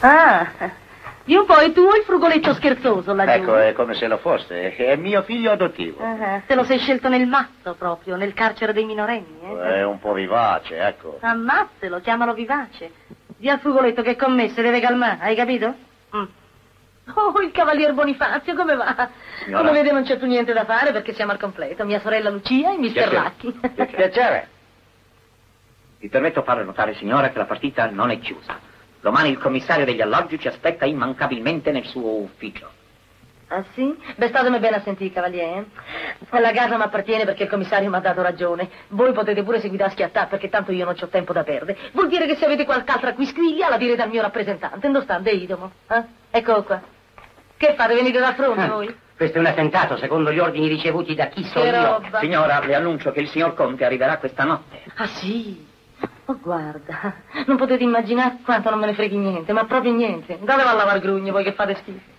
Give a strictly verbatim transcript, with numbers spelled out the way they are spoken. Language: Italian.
Ah, io poi tu il frugoletto scherzoso laggiù. Ecco, è come se lo fosse. È mio figlio adottivo. Uh-huh. Te lo sei scelto nel mazzo proprio, nel carcere dei minorenni, eh? È un po' vivace, ecco. Ammazzelo, chiamalo vivace. Dì al frugoletto che commesse deve calmare, hai capito? Mm. Oh, il cavalier Bonifazio, come va? Signora. Come vede non c'è più niente da fare perché siamo al completo. Mia sorella Lucia e mister Lacchi. Piacere. Vi permetto fare notare, signora, che la partita non è chiusa. Domani il commissario degli alloggi ci aspetta immancabilmente nel suo ufficio. Ah, sì? Beh, statemi bene a sentire, cavaliere. La casa mi appartiene perché il commissario mi ha dato ragione. Voi potete pure seguire a schiattare perché tanto io non c'ho tempo da perdere. Vuol dire che se avete qualc'altra quisquiglia la direte al mio rappresentante. Non sta, Idomo. Eh? Ecco qua. Che fate? Venite da fronte voi? Questo è un attentato, secondo gli ordini ricevuti da chi sono Che io. roba. Signora, le annuncio che il signor Conte arriverà questa notte. Ah, sì? Oh, guarda, non potete immaginare quanto non me ne freghi niente, ma proprio niente. Dove va a lavare grugno voi che fate schifo?